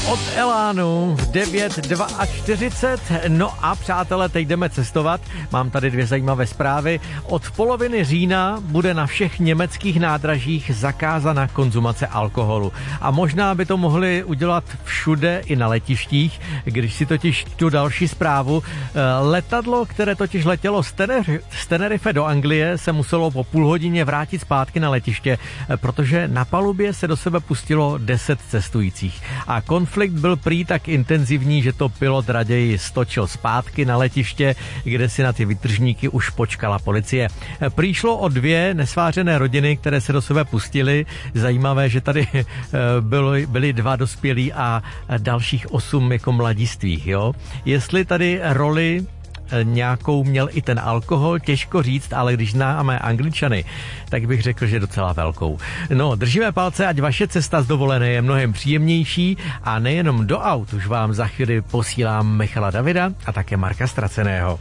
Od Elánu v 9:42. No a přátelé, teď jdeme cestovat. Mám tady dvě zajímavé zprávy. Od poloviny října bude na všech německých nádražích zakázána konzumace alkoholu. A možná by to mohli udělat všude i na letištích, když si totiž tu další zprávu. Letadlo, které totiž letělo z Tenerife do Anglie, se muselo po půl hodině vrátit zpátky na letiště, protože na palubě se do sebe pustilo 10 cestujících. A konflikt byl prý tak intenzivní, že to pilot raději stočil zpátky na letiště, kde si na ty výtržníky už počkala policie. Prý šlo o dvě nesvářené rodiny, které se do sebe pustily. Zajímavé, že tady byli 2 dospělí a dalších 8 jako mladistvých. Jo? Jestli tady roli nějakou měl i ten alkohol, těžko říct, ale když známe Angličany, tak bych řekl, že docela velkou. No, držíme palce, ať vaše cesta z dovolené je mnohem příjemnější a nejenom do aut, už vám za chvíli posílám Michala Davida a také Marka Straceného.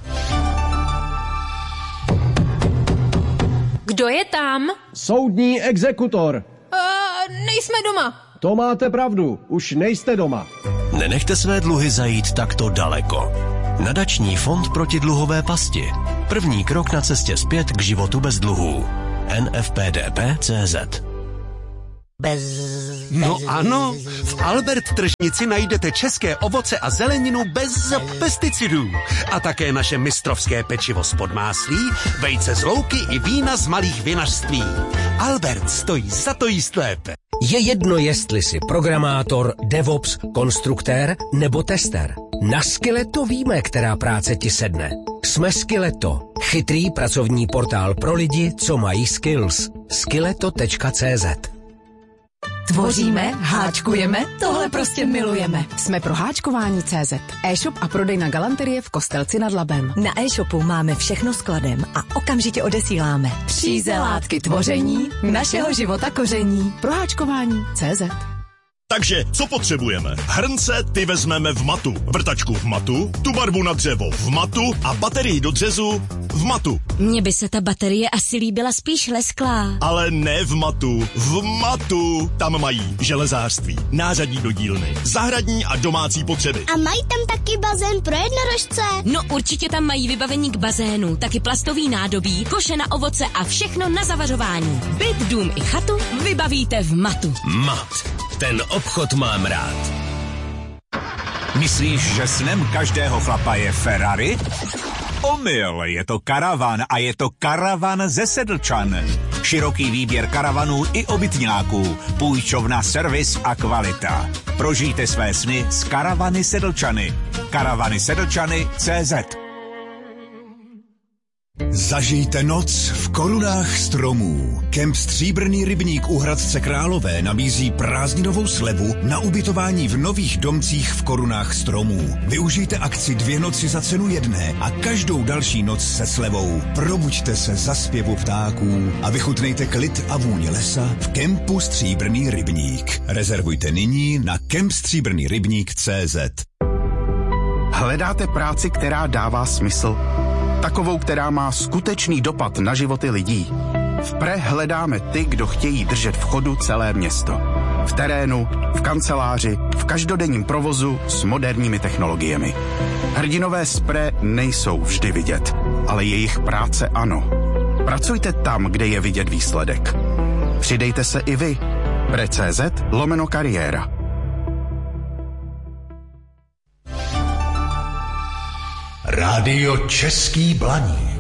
Kdo je tam? Soudní exekutor. Nejsme doma. To máte pravdu, už nejste doma. Nenechte své dluhy zajít takto daleko. Nadační fond proti dluhové pasti. První krok na cestě zpět k životu bez dluhů. NFPDP.cz. No ano, v Albert Tržnici najdete české ovoce a zeleninu bez pesticidů. A také naše mistrovské pečivo z Podmáslí, vejce z louky i vína z malých vinařství. Albert stojí za to jíst lépe. Je jedno, jestli jsi programátor, DevOps, konstruktér nebo tester. Na Skilleto víme, která práce ti sedne. Jsme Skilleto, chytrý pracovní portál pro lidi, co mají skills. Skilleto.cz. Tvoříme, háčkujeme, tohle prostě milujeme. Jsme pro háčkování.cz. E-shop a prodej na galanterie v Kostelci nad Labem. Na e-shopu máme všechno skladem a okamžitě odesíláme. Příze látky tvoření, našeho života koření. Pro háčkování.cz. Takže, co potřebujeme? Hrnce ty vezmeme v matu, vrtačku v matu, tu barvu na dřevo v matu a baterii do dřezu v matu. Mně by se ta baterie asi líbila spíš lesklá. Ale ne v matu, v matu. Tam mají železářství, nářadí do dílny, zahradní a domácí potřeby. A mají tam taky bazén pro jednorožce? No určitě tam mají vybavení k bazénu, taky plastový nádobí, koše na ovoce a všechno na zavařování. Byt, dům i chatu vybavíte v matu. Mat. Ten obchod mám rád. Myslíš, že snem každého chlapa je Ferrari? Omyl, je to karavan a je to karavan ze Sedlčan. Široký výběr karavanů i obytňáků, půjčovna, servis a kvalita. Prožijte své sny s karavany Sedlčany. Karavany Sedlčany.cz. Zažijte noc v korunách stromů. Kemp Stříbrný rybník u Hradce Králové nabízí prázdninovou slevu na ubytování v nových domcích v korunách stromů. Využijte akci 2 noci za cenu 1 a každou další noc se slevou. Probuďte se za zpěvu ptáků a vychutnejte klid a vůni lesa v kempu Stříbrný rybník. Rezervujte nyní na kempstříbrnyrybník.cz. Hledáte práci, která dává smysl? Takovou, která má skutečný dopad na životy lidí. V PRE hledáme ty, kdo chtějí držet v chodu celé město. V terénu, v kanceláři, v každodenním provozu s moderními technologiemi. Hrdinové z PRE nejsou vždy vidět, ale jejich práce ano. Pracujte tam, kde je vidět výsledek. Přidejte se i vy. PRE.cz/kariéra. Rádio Český Blaník.